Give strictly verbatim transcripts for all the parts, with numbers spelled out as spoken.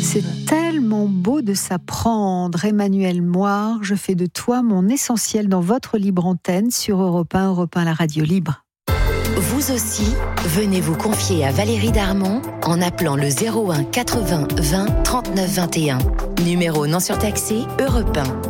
C'est tellement beau de s'apprendre. Emmanuel Moire, je fais de toi mon essentiel dans votre libre antenne sur Europe un, Europe un, la radio libre. Vous aussi, venez vous confier à Valérie Darmon en appelant le zéro un quatre-vingts vingt trente-neuf vingt et un. Numéro non surtaxé, Europe un.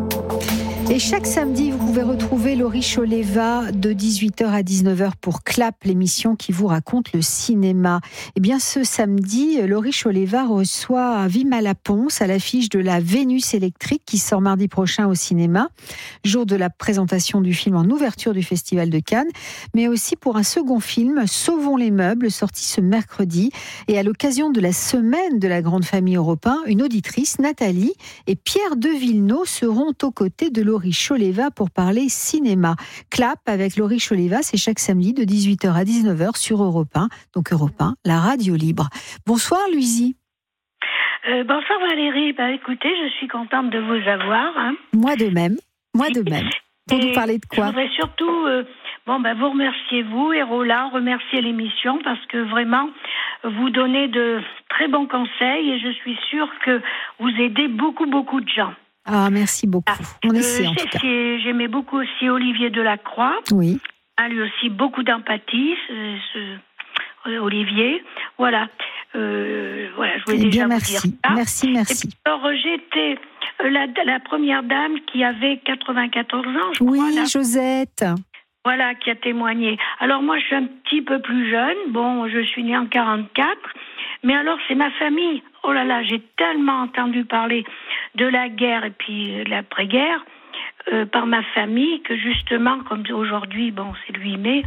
Et chaque samedi, vous pouvez retrouver Laurie Choleva de dix-huit heures à dix-neuf heures pour Clap, l'émission qui vous raconte le cinéma. Et bien ce samedi, Laurie Choleva reçoit Vima Laponce à l'affiche de la Vénus électrique qui sort mardi prochain au cinéma, jour de la présentation du film en ouverture du Festival de Cannes, mais aussi pour un second film, Sauvons les meubles, sorti ce mercredi. Et à l'occasion de la semaine de la grande famille Europe un, une auditrice, Nathalie, et Pierre de Villeneuve seront aux côtés de Laurie Choleva pour parler cinéma. Clap avec Laurie Choleva, c'est chaque samedi de dix-huit heures à dix-neuf heures sur Europe un, donc Europe un, la radio libre. Bonsoir Luizy. Euh, bonsoir Valérie, bah, écoutez, je suis contente de vous avoir. Hein. Moi de même, moi de même. Pour et nous parler de quoi? Je voudrais surtout euh, bon, bah, vous remercier, vous et Roland, remercier l'émission parce que vraiment, vous donnez de très bons conseils et je suis sûre que vous aidez beaucoup, beaucoup de gens. Ah, merci beaucoup. Ah, On essaie euh, en tout cas. J'aimais beaucoup aussi Olivier Delacroix. Oui. Ah, lui aussi, beaucoup d'empathie, ce, ce, euh, Olivier. Voilà. Euh, voilà, je voulais eh déjà bien, vous merci. dire ça. Merci, merci. Et alors, j'étais la, la première dame qui avait quatre-vingt-quatorze ans, je oui, crois. Oui, Josette. Voilà, qui a témoigné. Alors, moi, je suis un petit peu plus jeune. Bon, je suis née en quarante-quatre. Mais alors, c'est ma famille. Oh là là, j'ai tellement entendu parler de la guerre et puis de l'après-guerre euh, par ma famille que justement, comme aujourd'hui, bon, c'est le huit mai,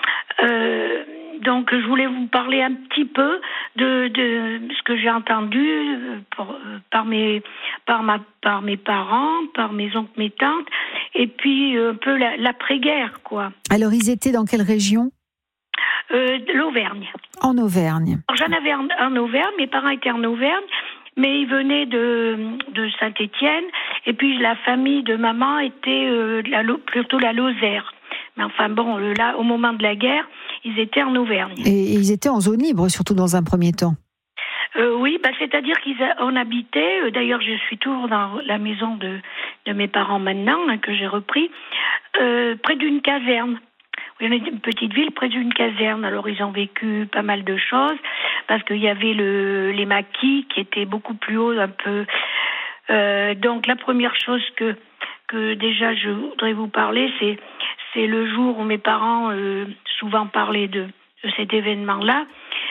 euh, donc je voulais vous parler un petit peu de, de ce que j'ai entendu pour, euh, par, mes, par, ma, par mes parents, par mes oncles, mes tantes, et puis un peu la, l'après-guerre, quoi. Alors, ils étaient dans quelle région ? Euh, L'Auvergne. En Auvergne. Alors, j'en avais en, en Auvergne, mes parents étaient en Auvergne, mais ils venaient de, de Saint-Étienne, et puis la famille de maman était euh, la, plutôt la Lozère. Mais enfin bon, là, au moment de la guerre, ils étaient en Auvergne. Et, et ils étaient en zone libre, surtout dans un premier temps. Euh, oui, bah, c'est-à-dire qu'on habitait, euh, d'ailleurs je suis toujours dans la maison de, de mes parents maintenant, hein, que j'ai repris, euh, près d'une caserne. Il y avait une petite ville près d'une caserne. Alors, ils ont vécu pas mal de choses parce qu'il y avait le, les maquis qui étaient beaucoup plus hauts un peu. Euh, donc, la première chose que, que déjà je voudrais vous parler, c'est, c'est le jour où mes parents euh, souvent parlaient de, de cet événement-là.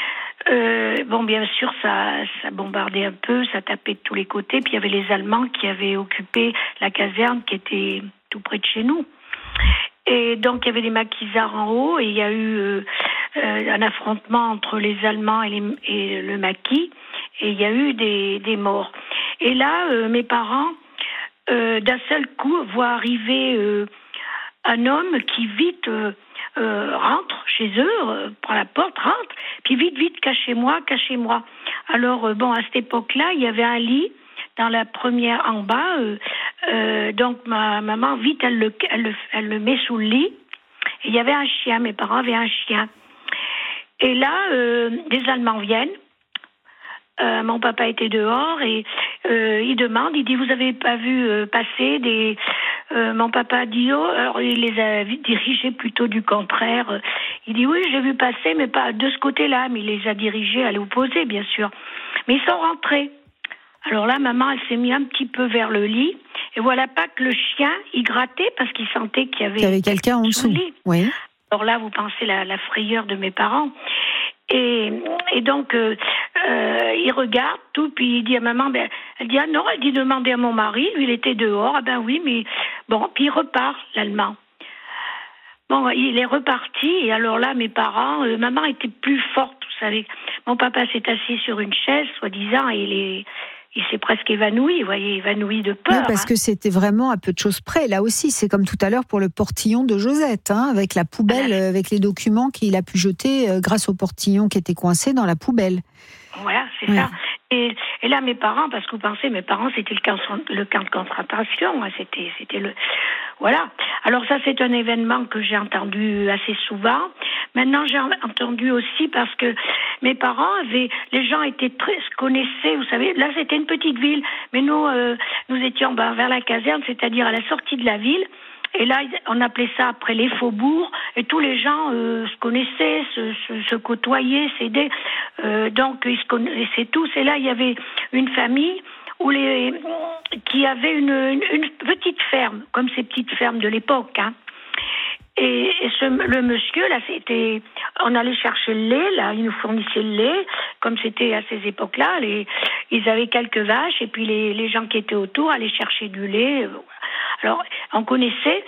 Euh, bon, bien sûr, ça, ça bombardait un peu, ça tapait de tous les côtés. Puis, il y avait les Allemands qui avaient occupé la caserne qui était tout près de chez nous. Et donc, il y avait des maquisards en haut et il y a eu euh, euh, un affrontement entre les Allemands et, les, et le maquis et il y a eu des, des morts. Et là, euh, mes parents, euh, d'un seul coup, voient arriver euh, un homme qui vite euh, euh, rentre chez eux, euh, prend la porte, rentre, puis vite, vite, cachez-moi, cachez-moi. Alors, euh, bon, à cette époque-là, il y avait un lit dans la première en bas, euh, euh, donc ma maman, vite, elle le, elle, le, elle le met sous le lit, et il y avait un chien, mes parents avaient un chien. Et là, euh, des Allemands viennent, euh, mon papa était dehors, et euh, il demande, il dit, vous avez pas vu euh, passer des... Euh, mon papa dit, oh, alors il les a dirigés plutôt du contraire. Il dit, oui, j'ai vu passer, mais pas de ce côté-là, mais il les a dirigés à l'opposé, bien sûr. Mais ils sont rentrés. Alors là, maman, elle s'est mise un petit peu vers le lit. Et voilà pas que le chien, il grattait parce qu'il sentait qu'il y avait, qu'il y avait quelqu'un en dessous. Oui. Alors là, vous pensez la, la frayeur de mes parents. Et, et donc, euh, euh, il regarde tout, puis il dit à maman, ben, elle dit, ah non, elle dit, demandez à mon mari, lui, il était dehors. Ah ben oui, mais bon, puis il repart, l'Allemand. Bon, il est reparti, et alors là, mes parents, euh, maman était plus forte, vous savez. Mon papa s'est assis sur une chaise, soi-disant, et il est... Il s'est presque évanoui, vous voyez, évanoui de peur. Oui, parce hein. que c'était vraiment à peu de choses près. Là aussi, c'est comme tout à l'heure pour le portillon de Josette, hein, avec la poubelle, voilà. Avec les documents qu'il a pu jeter euh, grâce au portillon qui était coincé dans la poubelle. Voilà, c'est ouais. ça. Et, et là, mes parents, parce que vous pensez, mes parents, c'était le camp, le camp de concentration. Hein, c'était, c'était le, voilà. Alors ça, c'est un événement que j'ai entendu assez souvent. Maintenant, j'ai entendu aussi parce que mes parents avaient, les gens étaient très, se connaissaient. Vous savez, là, c'était une petite ville, mais nous, euh, nous étions ben, vers la caserne, c'est-à-dire à la sortie de la ville. Et là, on appelait ça après les faubourgs, et tous les gens euh, se connaissaient, se, se, se côtoyaient, s'aidaient. Euh, donc, ils se connaissaient tous. Et là, il y avait une famille où les, qui avait une, une, une petite ferme, comme ces petites fermes de l'époque. Hein. Et, et ce, le monsieur, là, c'était, on allait chercher le lait, là, il nous fournissait le lait, comme c'était à ces époques-là. Les, ils avaient quelques vaches, et puis les, les gens qui étaient autour allaient chercher du lait. Alors, on connaissait.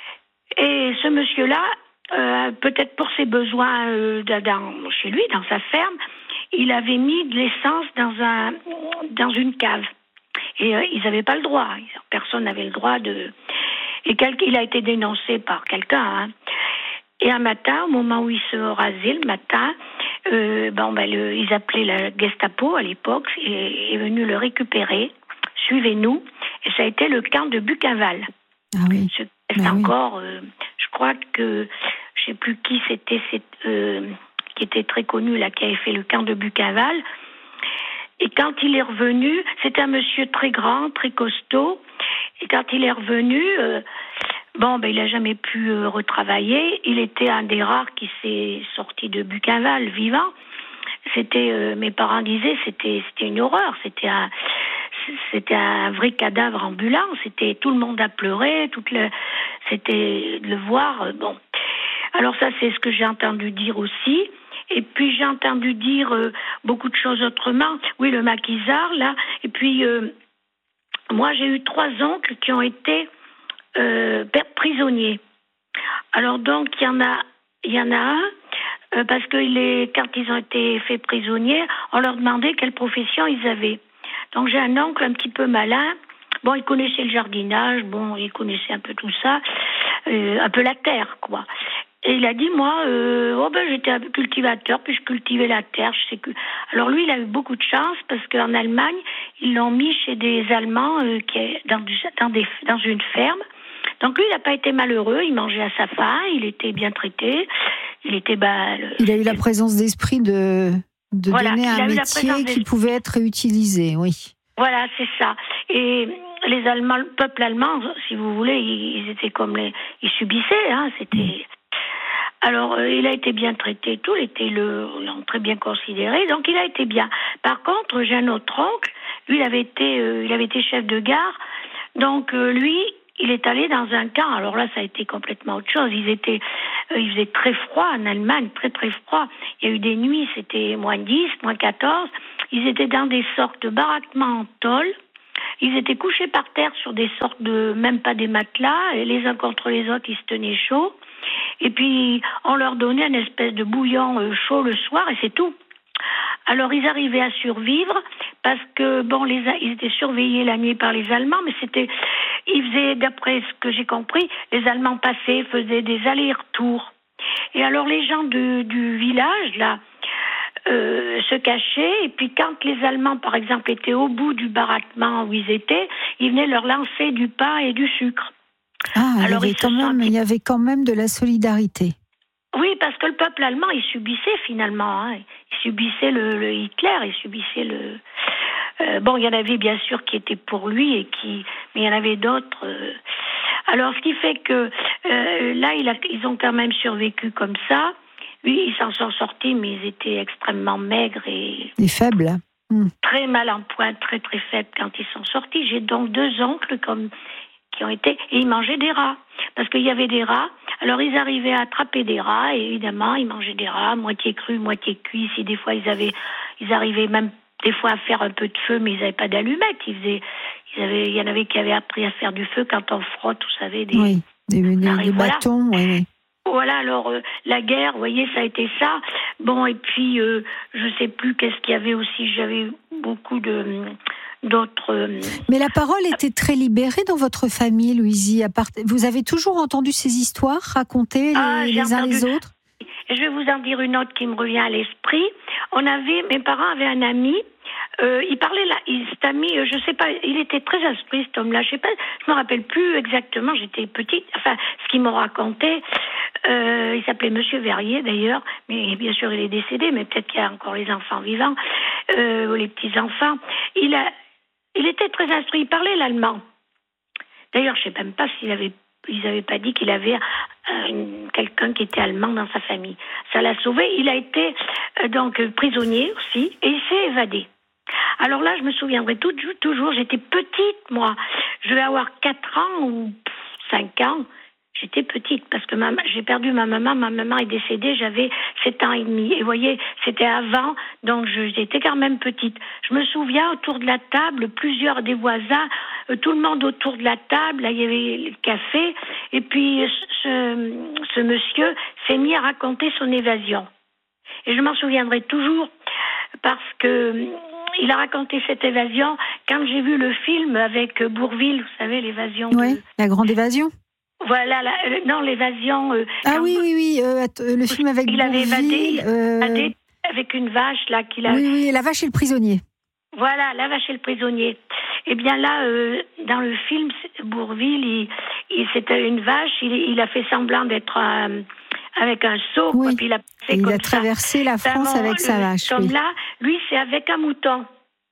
Et ce monsieur-là, euh, peut-être pour ses besoins euh, dans, chez lui, dans sa ferme, il avait mis de l'essence dans, un, dans une cave. Et euh, ils n'avaient pas le droit. Personne n'avait le droit de... Et il a été dénoncé par quelqu'un. Hein. Et un matin, au moment où il se rasait, le matin, euh, bon, ben, le, ils appelaient la Gestapo à l'époque, et est venu le récupérer. Suivez-nous. Et ça a été le camp de Buchenwald. Ah oui. C'est bah encore, oui. euh, je crois que, je ne sais plus qui c'était, c'est, euh, qui était très connu, là, qui avait fait le camp de Buchenwald. Et quand il est revenu, c'était un monsieur très grand, très costaud. Et quand il est revenu, euh, bon, ben, il n'a jamais pu euh, retravailler. Il était un des rares qui s'est sorti de Buchenwald vivant. C'était, euh, mes parents disaient, c'était, c'était une horreur. C'était un, c'était un vrai cadavre ambulant. C'était, tout le monde a pleuré. Toute le, c'était de le voir. Euh, bon, alors ça, c'est ce que j'ai entendu dire aussi. Et puis j'ai entendu dire euh, beaucoup de choses autrement. Oui, le maquisard, là. Et puis, euh, moi, j'ai eu trois oncles qui ont été euh, prisonniers. Alors donc, il y en a, il y en a un, euh, parce que les, quand ils ont été faits prisonniers, on leur demandait quelle profession ils avaient. Donc j'ai un oncle un petit peu malin. Bon, il connaissait le jardinage, bon, il connaissait un peu tout ça, euh, un peu la terre, quoi. Et il a dit, moi, euh, oh ben, j'étais un cultivateur, puis je cultivais la terre. Je sais que... Alors lui, il a eu beaucoup de chance, parce qu'en Allemagne, ils l'ont mis chez des Allemands euh, qui est dans, du, dans, des, dans une ferme. Donc lui, il n'a pas été malheureux, il mangeait à sa faim, il était bien traité, il était... Bah, le... Il a eu la présence d'esprit de, de voilà, donner un métier qui pouvait être réutilisé, oui. Voilà, c'est ça. Et les Allemands, le peuple allemand, si vous voulez, ils, ils étaient comme les... Ils subissaient, hein, c'était... Alors, euh, il a été bien traité, tout, il était le, l'ont très bien considéré, donc il a été bien. Par contre, j'ai un autre oncle, lui, il avait été, euh, il avait été chef de gare, donc euh, lui, il est allé dans un camp. Alors là, ça a été complètement autre chose. Ils étaient, euh, il faisait très froid en Allemagne, très très froid. Il y a eu des nuits, c'était moins dix, moins quatorze. Ils étaient dans des sortes de baraquements en tôle. Ils étaient couchés par terre sur des sortes de, même pas des matelas, et les uns contre les autres, ils se tenaient chaud. Et puis, on leur donnait une espèce de bouillon euh, chaud le soir, et c'est tout. Alors, ils arrivaient à survivre, parce que, bon, les, ils étaient surveillés la nuit par les Allemands, mais c'était, ils faisaient, d'après ce que j'ai compris, les Allemands passaient, faisaient des allers-retours. Et alors, les gens de, du village, là, euh, se cachaient, et puis quand les Allemands, par exemple, étaient au bout du baraquement où ils étaient, ils venaient leur lancer du pain et du sucre. Ah, alors, il y avait, quand même, sentaient... il y avait quand même de la solidarité. Oui, parce que le peuple allemand, il subissait finalement. Hein. Il subissait le, le Hitler, il subissait le... Euh, bon, il y en avait bien sûr qui étaient pour lui, et qui... mais il y en avait d'autres... Euh... Alors, ce qui fait que euh, là, il a... ils ont quand même survécu comme ça. Oui, ils s'en sont sortis, mais ils étaient extrêmement maigres et... Et faibles. Mmh. Très mal en point, très très faibles quand ils sont sortis. J'ai donc deux oncles comme... qui ont été, et ils mangeaient des rats, parce qu'il y avait des rats, alors ils arrivaient à attraper des rats, et évidemment, ils mangeaient des rats, moitié crus, moitié cuits, si des fois ils avaient, ils arrivaient même, des fois à faire un peu de feu, mais ils n'avaient pas d'allumettes, ils faisaient, ils avaient, il y en avait qui avaient appris à faire du feu quand on frotte, vous savez, des... Oui, des, des, des voilà. bâtons, oui, oui. Voilà, alors, euh, la guerre, vous voyez, ça a été ça. Bon, et puis, euh, je sais plus qu'est-ce qu'il y avait aussi, j'avais beaucoup de... d'autres... Euh... Mais la parole était très libérée dans votre famille, Louisie. Vous avez toujours entendu ces histoires racontées ah, les, les uns les autres? Je vais vous en dire une autre qui me revient à l'esprit. On avait, mes parents avaient un ami Euh, il parlait là, il cet ami, je sais pas, il était très instruit cet homme-là. Je sais pas, je me rappelle plus exactement. J'étais petite. Enfin, ce qu'il m'a raconté, euh, il s'appelait Monsieur Verrier d'ailleurs, mais bien sûr il est décédé, mais peut-être qu'il y a encore les enfants vivants, euh, ou les petits enfants. Il a, il était très instruit. Il parlait l'allemand. D'ailleurs, je sais même pas s'il avait, ils avaient pas dit qu'il avait euh, quelqu'un qui était allemand dans sa famille. Ça l'a sauvé. Il a été euh, donc prisonnier aussi, et il s'est évadé. Alors là, je me souviendrai tout, toujours, j'étais petite, moi. Je devais avoir quatre ans ou cinq ans. J'étais petite parce que ma, j'ai perdu ma maman. Ma maman est décédée, j'avais sept ans et demi. Et vous voyez, c'était avant, donc je, j'étais quand même petite. Je me souviens, autour de la table, plusieurs des voisins, euh, tout le monde autour de la table, là, il y avait le café. Et puis, ce, ce monsieur s'est mis à raconter son évasion. Et je m'en souviendrai toujours parce que il a raconté cette évasion quand j'ai vu le film avec Bourvil, vous savez, l'évasion. Oui, de... la grande évasion. Voilà, la, euh, non, l'évasion. Euh, ah oui, oui, oui, euh, le film avec il Bourvil. Il avait évadé, euh... évadé avec une vache, là, qu'il a... Oui, oui, la vache et le prisonnier. Voilà, la vache et le prisonnier. Eh bien là, euh, dans le film, Bourvil, il, il, c'était une vache, il, il a fait semblant d'être euh, avec un seau. Oui. Quoi, puis il a, et il a ça. traversé la France avec sa vache. Comme oui. là, lui, c'est avec un mouton.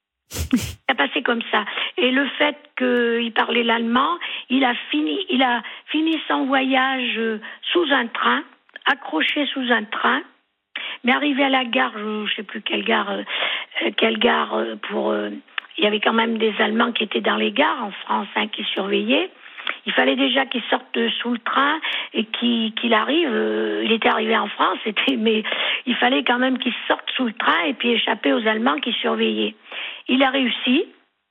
Ça a passé comme ça. Et le fait qu'il parlait l'allemand, il a fini, il a fini son voyage sous un train, accroché sous un train, mais arrivé à la gare, je ne sais plus quelle gare, euh, quelle gare euh, pour. Euh, il y avait quand même des Allemands qui étaient dans les gares en France, hein, qui surveillaient. Il fallait déjà qu'il sorte sous le train et qu'il, qu'il arrive. Euh, il était arrivé en France, c'était, mais il fallait quand même qu'il sorte sous le train et puis échapper aux Allemands qui surveillaient. Il a réussi.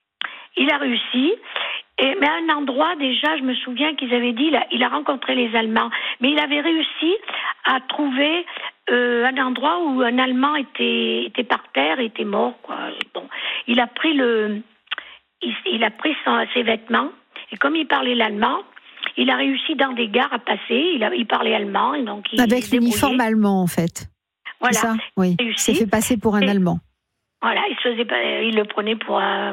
Il a réussi. Et, mais à un endroit, déjà, je me souviens qu'ils avaient dit, il a, il a rencontré les Allemands, mais il avait réussi à trouver euh, un endroit où un Allemand était, était par terre, était mort, quoi. Bon, il a pris le, il, il a pris son, ses vêtements, et comme il parlait l'allemand, il a réussi dans des gares à passer. Il, a, il parlait allemand, et donc il avec l'uniforme allemand, en fait. Voilà. C'est ça, oui. Il s'est fait passer pour un et, Allemand. Voilà, il se faisait, il le prenait pour un,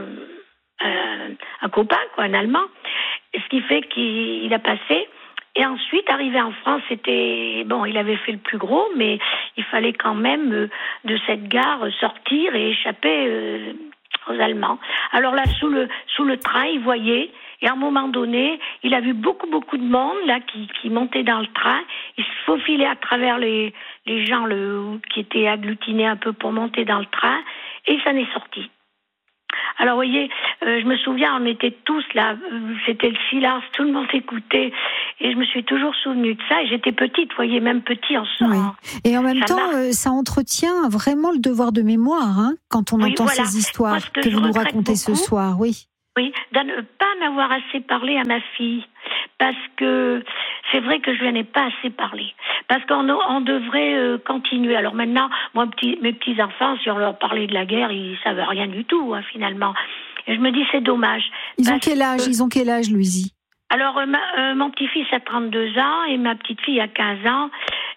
un, un copain, quoi, un Allemand. Ce qui fait qu'il a passé. Et ensuite, arrivé en France, c'était bon. Il avait fait le plus gros, mais il fallait quand même euh, de cette gare sortir et échapper euh, aux Allemands. Alors là, sous le sous le train, il voyait. Et à un moment donné, il a vu beaucoup, beaucoup de monde là qui, qui montait dans le train. Il se faufilait à travers les, les gens le, qui étaient agglutinés un peu pour monter dans le train. Et il s'en est sorti. Alors, vous voyez, euh, je me souviens, on était tous là, euh, c'était le silence, tout le monde écoutait. Et je me suis toujours souvenue de ça. Et j'étais petite, vous voyez, même petit, on se oui. Et en même ça temps, euh, ça entretient vraiment le devoir de mémoire, hein, quand on oui, entend voilà. ces histoires que, que vous nous racontez beaucoup, ce soir, oui. Oui, de ne pas en avoir assez parlé à ma fille. Parce que c'est vrai que je lui en ai pas assez parlé. Parce qu'on on devrait euh, continuer. Alors maintenant, moi, petit, mes petits-enfants, si on leur parlait de la guerre, ils savent rien du tout, hein, finalement. Et je me dis, c'est dommage. Ils ont quel âge, que... Ils ont quel âge, Louisie ? Alors, euh, ma, euh, mon petit-fils a trente-deux ans et ma petite-fille a quinze ans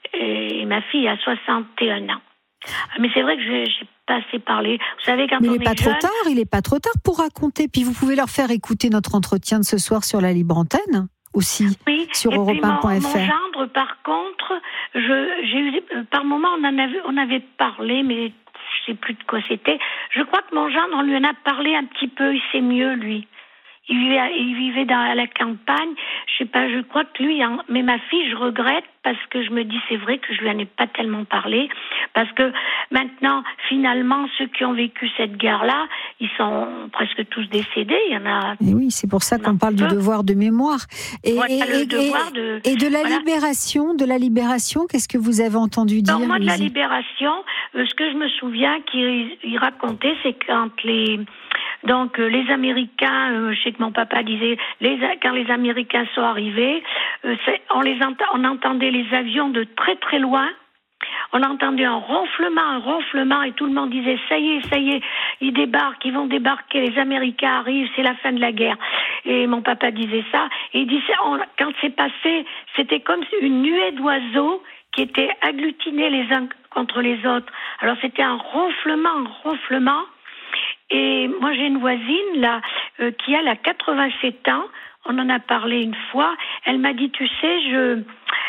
et ma fille a soixante et un ans. Mais c'est vrai que je n'ai pas assez parlé. Vous savez, quand Mais on il n'est pas jeune, trop tard, il n'est pas trop tard pour raconter. Puis vous pouvez leur faire écouter notre entretien de ce soir sur la libre antenne aussi, oui, sur europe un point f r. Mon gendre, par contre, je, j'ai eu, par moment, on en avait, on avait parlé, mais je ne sais plus de quoi c'était. Je crois que mon gendre, on lui en a parlé un petit peu, il sait mieux, lui. Il vivait, il vivait dans la campagne. Je sais pas, je crois que lui, hein, mais ma fille, je regrette parce que je me dis, c'est vrai que je lui en ai pas tellement parlé. Parce que maintenant, finalement, ceux qui ont vécu cette guerre-là, ils sont presque tous décédés. Il y en a. Et oui, c'est pour ça qu'on parle du devoir de mémoire. Et, voilà, et, le et, devoir de, et de la voilà. libération, de la libération, qu'est-ce que vous avez entendu dire? Alors, moi, de la Louisie libération, euh, ce que je me souviens qu'il il racontait, c'est quand les. Donc, euh, les Américains, euh, je sais que mon papa disait, les, quand les Américains sont arrivés, euh, c'est, on, les ent- on entendait les avions de très très loin. On entendait un ronflement, un ronflement, et tout le monde disait, ça y est, ça y est, ils débarquent, ils vont débarquer, les Américains arrivent, c'est la fin de la guerre. Et mon papa disait ça, et il disait, on, quand c'est passé, c'était comme une nuée d'oiseaux qui étaient agglutinés les uns contre les autres. Alors c'était un ronflement, un ronflement. Et moi, j'ai une voisine, là, euh, qui elle, a quatre-vingt-sept ans. On en a parlé une fois. Elle m'a dit, tu sais, je...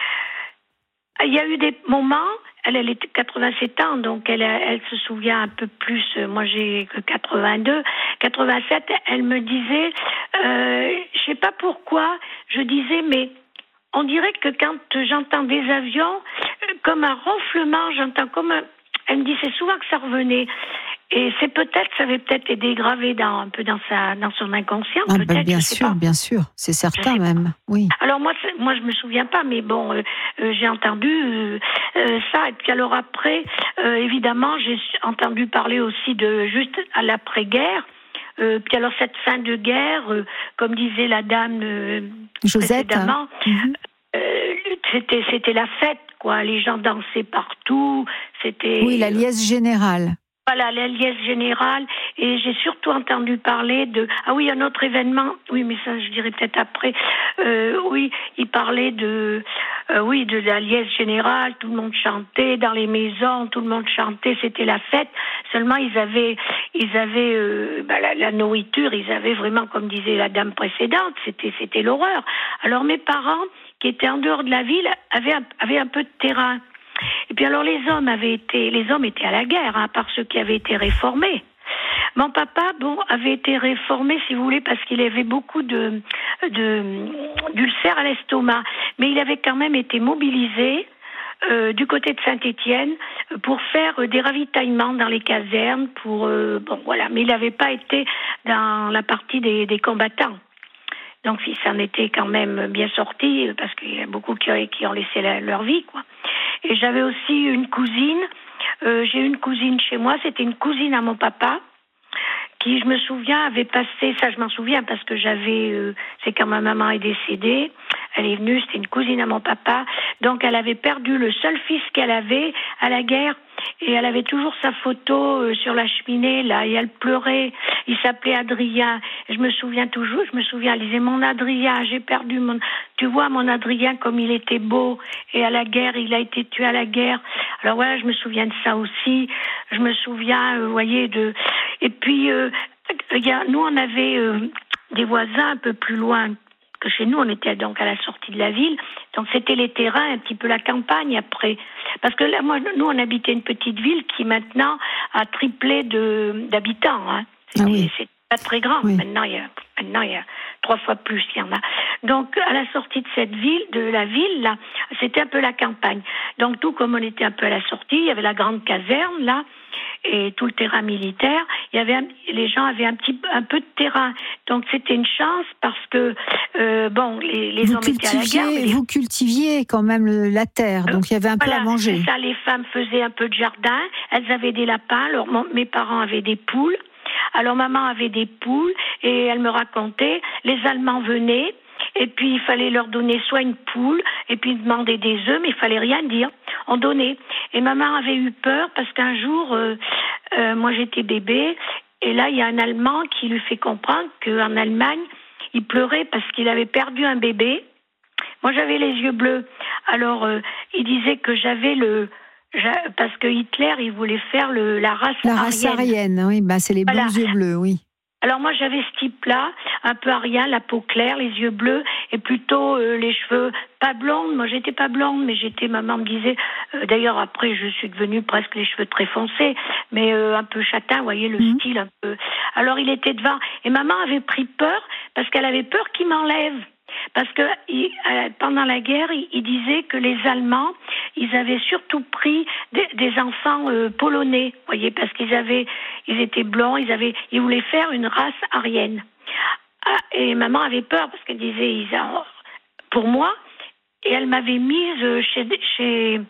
Il y a eu des moments, elle, elle était quatre-vingt-sept ans, donc elle, elle se souvient un peu plus. Moi, j'ai que quatre-vingt-deux, quatre-vingt-sept. Elle me disait, euh, je sais pas pourquoi, je disais, mais on dirait que quand j'entends des avions, comme un ronflement, j'entends comme un... Elle me dit, c'est souvent que ça revenait. Et c'est peut-être, ça avait peut-être été gravé dans, un peu dans, sa, dans son inconscient. Ah peut-être, ben bien je sais sûr, pas. bien sûr, c'est certain même, oui. Alors moi, moi je me souviens pas, mais bon, euh, euh, j'ai entendu euh, euh, ça. Et puis alors après, euh, évidemment, j'ai entendu parler aussi de juste à l'après-guerre. Euh, puis alors cette fin de guerre, euh, comme disait la dame euh, Josette, précédemment, mm-hmm. euh, c'était, c'était la fête, quoi. Les gens dansaient partout. C'était. Oui, la liesse générale. Voilà, la liesse générale. Et j'ai surtout entendu parler de... Ah oui, un autre événement. Oui, mais ça, je dirais peut-être après. Euh, oui, il parlait de... Euh, oui, de la liesse générale. Tout le monde chantait dans les maisons. Tout le monde chantait. C'était la fête. Seulement, ils avaient... Ils avaient euh, bah, la, la nourriture. Ils avaient vraiment, comme disait la dame précédente, c'était, c'était l'horreur. Alors, mes parents, qui étaient en dehors de la ville, avaient un, avaient un peu de terrain. Et puis alors les hommes avaient été, les hommes étaient à la guerre, hein, par ceux qui avaient été réformés. Mon papa, bon, avait été réformé, si vous voulez, parce qu'il avait beaucoup de, de d'ulcères à l'estomac, mais il avait quand même été mobilisé euh, du côté de Saint-Étienne pour faire euh, des ravitaillements dans les casernes, pour euh, bon voilà, mais il n'avait pas été dans la partie des, des combattants. Donc, il s'en était quand même bien sorti, parce qu'il y a beaucoup qui ont, qui ont laissé la, leur vie, quoi. Et j'avais aussi une cousine, euh, j'ai une cousine chez moi, c'était une cousine à mon papa, qui, je me souviens, avait passé, ça je m'en souviens, parce que j'avais, euh, c'est quand ma maman est décédée, elle est venue, c'était une cousine à mon papa, donc elle avait perdu le seul fils qu'elle avait à la guerre, et elle avait toujours sa photo euh, sur la cheminée, là, et elle pleurait, il s'appelait Adrien, et je me souviens toujours, je me souviens, elle disait, mon Adrien, j'ai perdu mon, tu vois, mon Adrien, comme il était beau, et à la guerre, il a été tué à la guerre, alors voilà, je me souviens de ça aussi, je me souviens, euh, vous voyez, de, et puis, euh, y a, nous, on avait euh, des voisins un peu plus loin que chez nous, on était donc à la sortie de la ville, donc c'était les terrains, un petit peu la campagne après. Parce que là, moi, nous, on habitait une petite ville qui maintenant a triplé de, d'habitants. Hein. C'était, ah oui. c'est pas très grand. Oui. Maintenant, il y a, maintenant, il y a trois fois plus, il y en a. Donc, à la sortie de cette ville, de la ville, là, c'était un peu la campagne. Donc, tout comme on était un peu à la sortie, il y avait la grande caserne, là, et tout le terrain militaire, il y avait un, les gens avaient un petit un peu de terrain, donc c'était une chance parce que euh, bon les, les hommes étaient à la guerre. Les... Vous cultiviez quand même le, la terre, donc il y avait un voilà, peu à manger. C'est ça, les femmes faisaient un peu de jardin, elles avaient des lapins, alors mon, mes parents avaient des poules, alors maman avait des poules et elle me racontait, les Allemands venaient. Et puis, il fallait leur donner soit une poule, et puis demander des œufs, mais il fallait rien dire. On donnait. Et maman avait eu peur, parce qu'un jour, euh, euh, moi j'étais bébé, et là, il y a un Allemand qui lui fait comprendre qu'en Allemagne, il pleurait parce qu'il avait perdu un bébé. Moi, j'avais les yeux bleus. Alors, euh, il disait que j'avais le... Parce que Hitler, il voulait faire le, la race la aryenne. La race aryenne, oui, bah, c'est les voilà. bons yeux bleus, oui. Alors moi j'avais ce type-là, un peu arien, la peau claire, les yeux bleus et plutôt euh, les cheveux pas blondes. Moi j'étais pas blonde, mais j'étais, maman me disait, euh, d'ailleurs après je suis devenue presque les cheveux très foncés, mais euh, un peu châtain, vous voyez le mmh. style un peu. Alors il était devant et maman avait pris peur parce qu'elle avait peur qu'il m'enlève. Parce que il, euh, pendant la guerre, il, il disait que les Allemands, ils avaient surtout pris des, des enfants euh, polonais, voyez, parce qu'ils avaient, ils étaient blancs, ils avaient, ils voulaient faire une race aryenne. Ah, et maman avait peur parce qu'elle disait, ils ont, pour moi, et elle m'avait mise chez, chez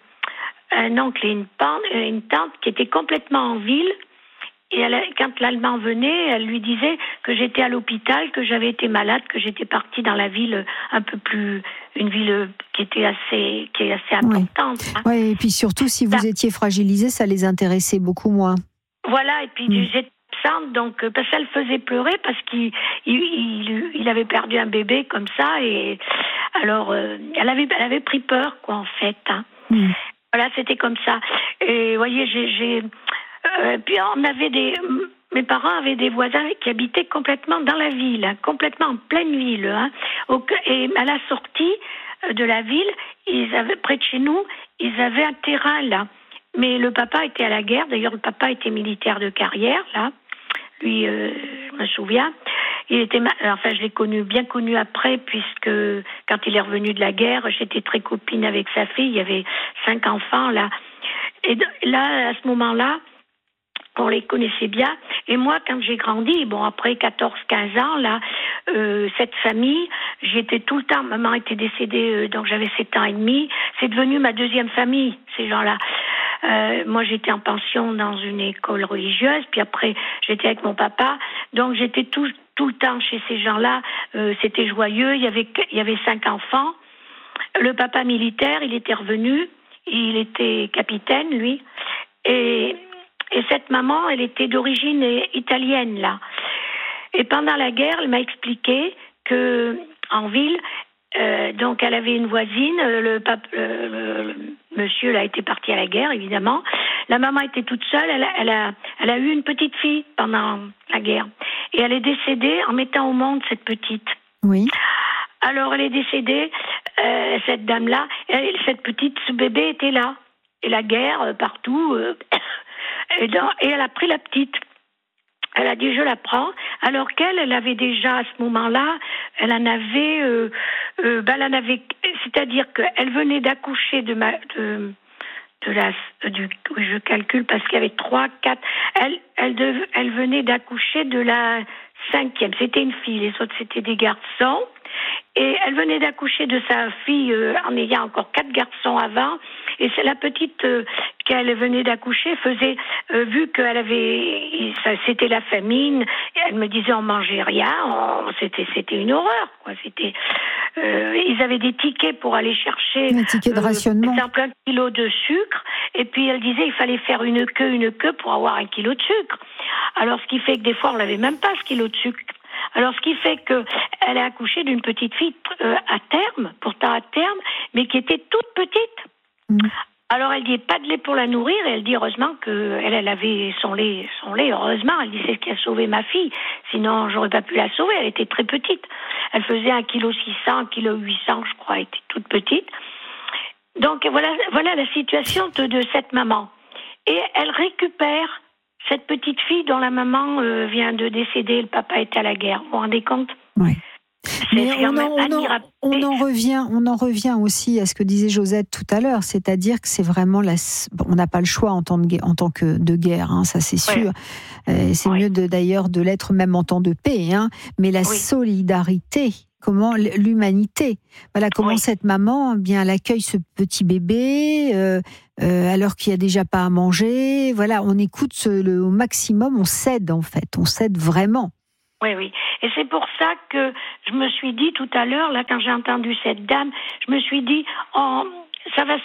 un oncle et une tante, une tante qui était complètement en ville. Et elle, quand l'Allemand venait, elle lui disait que j'étais à l'hôpital, que j'avais été malade, que j'étais partie dans la ville un peu plus, une ville qui était assez, qui est assez importante. Oui, hein. ouais, et puis surtout si vous ça, étiez fragilisée, ça les intéressait beaucoup moins. Voilà, et puis mmh. j'étais absente, donc parce qu'elle faisait pleurer parce qu'il il, il, il avait perdu un bébé comme ça, et alors euh, elle avait, elle avait pris peur, quoi, en fait. Hein. Mmh. Voilà, c'était comme ça. Et vous voyez, j'ai, j'ai Euh, puis on avait des, mes parents avaient des voisins qui habitaient complètement dans la ville, hein, complètement en pleine ville. Hein. Et à la sortie de la ville, ils avaient, près de chez nous, ils avaient un terrain là. Mais le papa était à la guerre. D'ailleurs, le papa était militaire de carrière là. Lui, euh, je me souviens. Il était, enfin, je l'ai connu, bien connu après, puisque quand il est revenu de la guerre, j'étais très copine avec sa fille. Il y avait cinq enfants là. Et là, à ce moment-là, on les connaissait bien. Et moi, quand j'ai grandi, bon, après quatorze quinze ans, là, euh, cette famille, j'étais tout le temps, maman était décédée, euh, donc j'avais sept ans et demi. C'est devenu ma deuxième famille, ces gens-là. Euh, moi, j'étais en pension dans une école religieuse, puis après, j'étais avec mon papa. Donc, j'étais tout, tout le temps chez ces gens-là. Euh, c'était joyeux. Il y avait, il y avait cinq enfants. Le papa militaire, il était revenu. Il était capitaine, lui. Et... Et cette maman, elle était d'origine italienne, là. Et pendant la guerre, elle m'a expliqué que en ville, euh, donc elle avait une voisine, le, pape, euh, le monsieur là était parti à la guerre, évidemment. La maman était toute seule, elle a, elle a, elle a eu une petite fille pendant la guerre. Et elle est décédée en mettant au monde cette petite. Oui. Alors elle est décédée, euh, cette dame-là, elle, cette petite, ce bébé était là. Et la guerre, euh, partout... Euh, Et, dans, et elle a pris la petite. Elle a dit, je la prends. Alors qu'elle, elle avait déjà, à ce moment-là, elle en avait... Euh, euh, ben elle en avait c'est-à-dire qu'elle venait d'accoucher de ma... De, de la, du, oui, je calcule parce qu'il y avait trois, quatre... Elle, elle, dev, elle venait d'accoucher de la cinquième. C'était une fille, les autres, c'était des garçons. Et elle venait d'accoucher de sa fille euh, en ayant encore quatre garçons avant. Et c'est la petite euh, qu'elle venait d'accoucher faisait, euh, vu qu'elle avait, ça, c'était la famine. Elle me disait on mangeait rien, on, c'était, c'était une horreur, quoi. C'était, euh, ils avaient des tickets pour aller chercher un ticket de rationnement, euh, un kilo de sucre. Et puis elle disait il fallait faire une queue, une queue pour avoir un kilo de sucre. Alors ce qui fait que des fois on n'avait même pas ce kilo de sucre. Alors, ce qui fait qu'elle a accouché d'une petite fille euh, à terme, pourtant à terme, mais qui était toute petite. Mmh. Alors, elle dit pas de lait pour la nourrir, et elle dit heureusement qu'elle elle avait son lait, son lait, heureusement. Elle dit c'est ce qui a sauvé ma fille, sinon j'aurais pas pu la sauver, elle était très petite. Elle faisait un kilo six cents, un kilo huit cents, je crois, elle était toute petite. Donc, voilà, voilà la situation de, de cette maman. Et elle récupère cette petite fille dont la maman euh, vient de décéder, le papa est à la guerre. Vous vous rendez compte ? Oui. Mais on en, on, en, on, en revient, on en revient aussi à ce que disait Josette tout à l'heure, c'est-à-dire que c'est vraiment la, on n'a pas le choix en temps de, en tant que de guerre, hein, ça c'est sûr. Oui. Euh, c'est oui. mieux de, d'ailleurs de l'être même en temps de paix, hein, mais la oui. solidarité. Comment l'humanité, voilà comment oui. cette maman, eh bien, elle accueille ce petit bébé euh, euh, alors qu'il y a déjà pas à manger. Voilà, on écoute ce, le, au maximum, on cède en fait, on cède vraiment. Oui, oui. Et c'est pour ça que je me suis dit tout à l'heure, là, quand j'ai entendu cette dame, je me suis dit, oh, ça va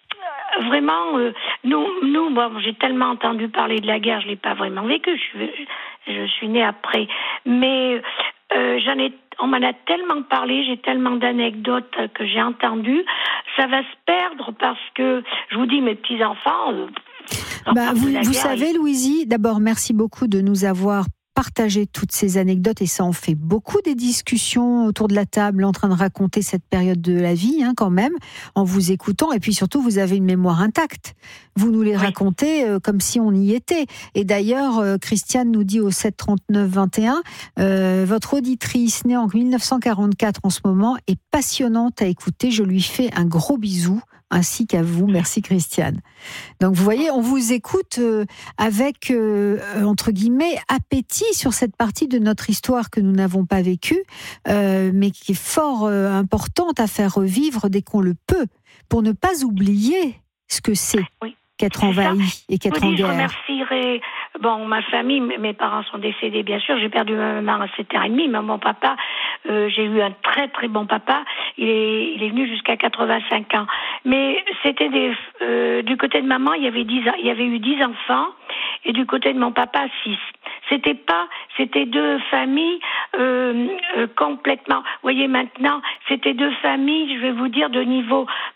vraiment. Euh, nous, nous, bon, j'ai tellement entendu parler de la guerre, je l'ai pas vraiment vécu. Je, je suis née après, mais euh, j'en ai. On m'en a tellement parlé, j'ai tellement d'anecdotes que j'ai entendues. Ça va se perdre parce que, je vous dis, mes petits-enfants... Euh, bah, vous, vous savez, Louisie, d'abord, merci beaucoup de nous avoir partager toutes ces anecdotes, et ça en fait beaucoup des discussions autour de la table en train de raconter cette période de la vie, hein, quand même, en vous écoutant, et puis surtout vous avez une mémoire intacte. Vous nous les oui. racontez euh, comme si on y était. Et d'ailleurs, euh, Christiane nous dit au sept trente-neuf vingt et un, euh, votre auditrice née en mille neuf cent quarante-quatre en ce moment est passionnante à écouter, je lui fais un gros bisou, ainsi qu'à vous. Merci Christiane. Donc vous voyez, on vous écoute euh, avec, euh, entre guillemets, appétit sur cette partie de notre histoire que nous n'avons pas vécue, euh, mais qui est fort euh, importante à faire revivre dès qu'on le peut, pour ne pas oublier ce que c'est oui. qu'être envahi ça. et qu'être oui, en guerre. Je remercierai bon, ma famille, mes parents sont décédés bien sûr, j'ai perdu ma maman à sept ans et demi, mais mon papa, euh, j'ai eu un très très bon papa, il est, il est venu jusqu'à quatre-vingt-cinq ans. Mais c'était des, euh, du côté de maman, il y avait dix, il y avait eu dix enfants, et du côté de mon papa, six. C'était pas, c'était deux familles euh, euh, complètement. Vous voyez maintenant, c'était deux familles, je vais vous dire, de niveau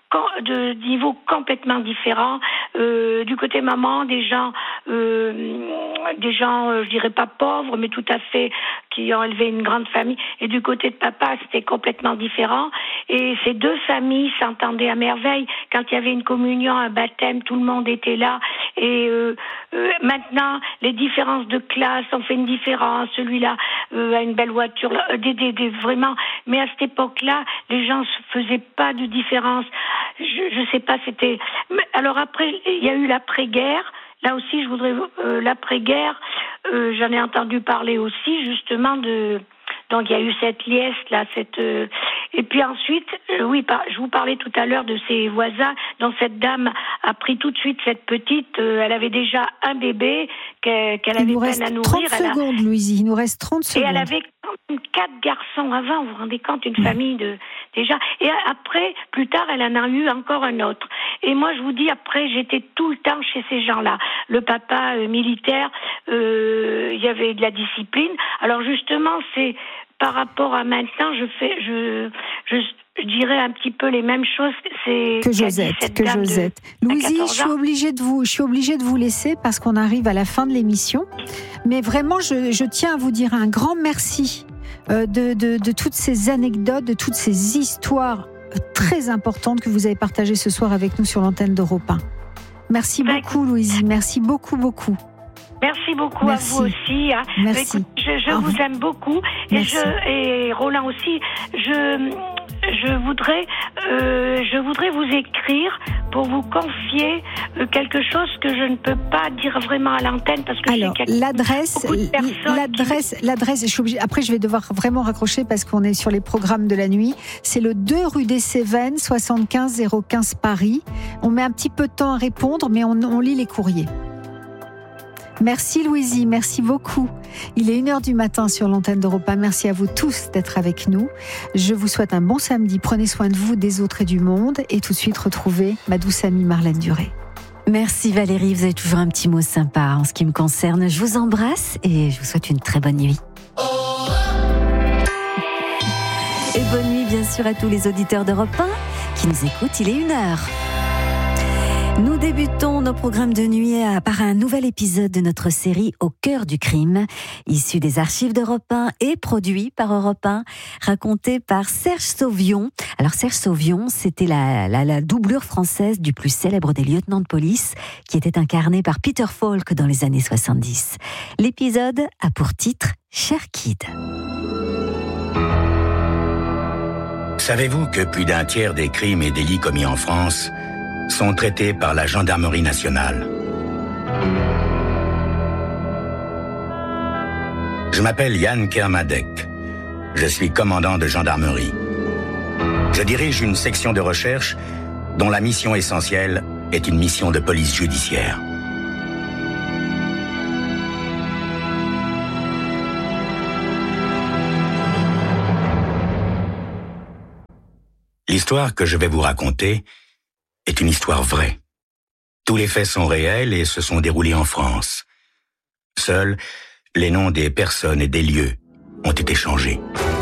de niveaux complètement différents. Euh, du côté maman, des gens, euh, des gens, euh, je dirais pas pauvres, mais tout à fait qui ont élevé une grande famille. Et du côté de papa, c'était complètement différent. Et ces deux familles s'entendaient à merveille. Quand il y avait une communion, un baptême, tout le monde était là. Et euh, euh, maintenant, les différences de classe ont fait une différence. Celui-là euh, a une belle voiture, des, des, des, vraiment. Mais à cette époque-là, les gens se faisaient pas de différence. Je, je sais pas, c'était. Alors après, il y a eu l'après-guerre. Là aussi, je voudrais euh, l'après-guerre. Euh, j'en ai entendu parler aussi, justement de. Donc il y a eu cette liesse là, cette. Euh... Et puis ensuite, euh, oui, par... je vous parlais tout à l'heure de ses voisins. Donc cette dame a pris tout de suite cette petite. Euh, elle avait déjà un bébé qu'elle, qu'elle avait peine à nourrir. trente elle a... secondes, Louisie. Il nous reste trente secondes. Et elle avait quatre garçons avant. Vous vous rendez compte, une mmh. famille de déjà. Et après, plus tard, elle en a eu encore un autre. Et moi, je vous dis, après, j'étais tout le temps chez ces gens-là. Le papa euh, militaire, euh, il y avait de la discipline. Alors justement, c'est par rapport à maintenant, je fais, je, je, je dirais un petit peu les mêmes choses. C'est que Josette, que Josette. Louisie, je suis obligée de vous, je suis obligée de vous laisser parce qu'on arrive à la fin de l'émission. Mais vraiment, je, je tiens à vous dire un grand merci euh, de, de, de toutes ces anecdotes, de toutes ces histoires très importantes que vous avez partagées ce soir avec nous sur l'antenne d'Europe un. Merci bah, beaucoup, Louisie. Merci beaucoup, beaucoup. Merci beaucoup Merci. À vous aussi. Hein. Merci. Écoute, je je vous aime beaucoup et, je, et Roland aussi. Je, je voudrais, euh, je voudrais vous écrire pour vous confier euh, quelque chose que je ne peux pas dire vraiment à l'antenne parce que alors j'ai l'adresse, l'adresse, qui... l'adresse. Je suis obligée, après, je vais devoir vraiment raccrocher parce qu'on est sur les programmes de la nuit. C'est le deux rue des Cévennes, soixante-quinze zéro quinze Paris. On met un petit peu de temps à répondre, mais on, on lit les courriers. Merci Louisie, merci beaucoup. Il est une heure du matin sur l'antenne d'Europe un. Merci à vous tous d'être avec nous. Je vous souhaite un bon samedi. Prenez soin de vous, des autres et du monde. Et tout de suite, retrouvez ma douce amie Marlène Duré. Merci Valérie, vous avez toujours un petit mot sympa en ce qui me concerne. Je vous embrasse et je vous souhaite une très bonne nuit. Et bonne nuit bien sûr à tous les auditeurs d'Europe un qui nous écoutent. Il est une heure. Nous débutons nos programmes de nuit par un nouvel épisode de notre série Au cœur du crime, issu des archives d'Europe un et produit par Europe un, raconté par Serge Sauvion. Alors Serge Sauvion, c'était la, la, la doublure française du plus célèbre des lieutenants de police, qui était incarné par Peter Falk dans les années soixante-dix. L'épisode a pour titre Cher Kid. Savez-vous que plus d'un tiers des crimes et délits commis en France sont traités par la gendarmerie nationale? Je m'appelle Yann Kermadec. Je suis commandant de gendarmerie. Je dirige une section de recherche dont la mission essentielle est une mission de police judiciaire. L'histoire que je vais vous raconter est une histoire vraie. Tous les faits sont réels et se sont déroulés en France. Seuls les noms des personnes et des lieux ont été changés.